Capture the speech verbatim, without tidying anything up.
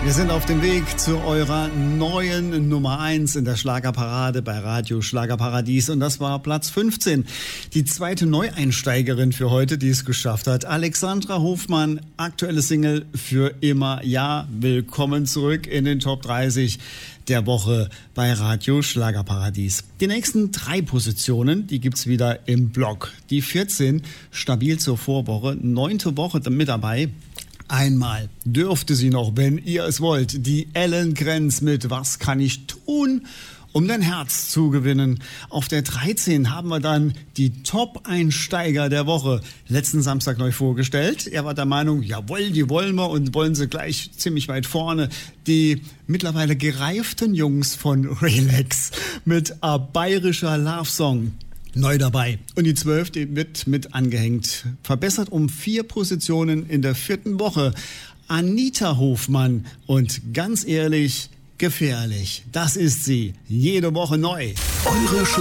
Wir sind auf dem Weg zu eurer neuen Nummer eins in der Schlagerparade bei Radio Schlagerparadies und das war Platz fünfzehn. Die zweite Neueinsteigerin für heute, die es geschafft hat. Alexandra Hofmann, aktuelle Single Für immer ja. Willkommen zurück in den Top dreißig der Woche bei Radio Schlagerparadies. Die nächsten drei Positionen, die gibt's wieder im Block. Die vierzehn, stabil zur Vorwoche, neunte Woche mit dabei. Einmal dürfte sie noch, wenn ihr es wollt, die Ellen Grenz mit Was kann ich tun, um dein Herz zu gewinnen. Auf der dreizehn haben wir dann die Top-Einsteiger der Woche letzten Samstag neu vorgestellt. Er war der Meinung, jawohl, die wollen wir und wollen sie gleich ziemlich weit vorne. Die mittlerweile gereiften Jungs von Relax mit A bayerischer Love Song. Neu dabei. Und die zwölf, die wird mit angehängt. Verbessert um vier Positionen in der vierten Woche. Anita Hofmann und ganz ehrlich, gefährlich. Das ist sie. Jede Woche neu. Eure